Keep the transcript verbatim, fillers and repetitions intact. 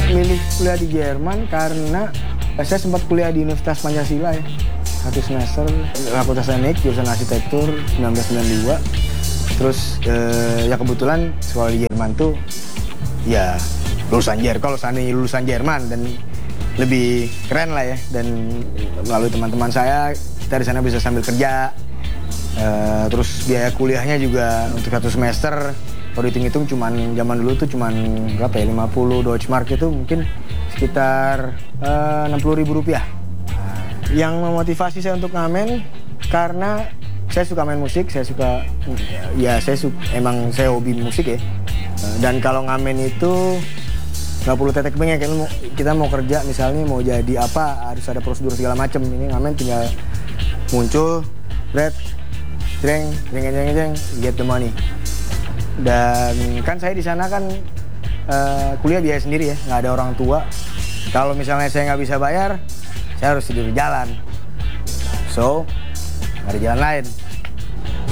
milih kuliah di Jerman karena saya sempat kuliah di Universitas Pancasila ya, satu semester, Fakultas Teknik, jurusan Arsitektur seribu sembilan ratus sembilan puluh dua. Terus eh, ya kebetulan sekolah di Jerman tuh ya lulusan Jerman, kalau seandainya lulusan Jerman dan lebih keren lah ya. Dan melalui teman-teman saya, kita di sana bisa sambil kerja. Uh, terus biaya kuliahnya juga untuk satu semester kalau dihitung-hitung cuman zaman dulu tuh cuman berapa ya, lima puluh Deutschmark itu mungkin sekitar uh, enam puluh ribu rupiah. Uh, yang memotivasi saya untuk ngamen karena saya suka main musik, saya suka ya saya suka, emang saya hobi musik ya. Uh, dan kalau ngamen itu nggak perlu tetek bengek, kan kita mau kerja misalnya mau jadi apa harus ada prosedur segala macam. Ini ngamen tinggal muncul, red, jreng, jreng, jreng, jreng, get the money. Dan kan saya di sana kan uh, kuliah biaya sendiri ya, nggak ada orang tua. Kalau misalnya saya nggak bisa bayar, saya harus tidur di jalan. So, nggak ada jalan lain.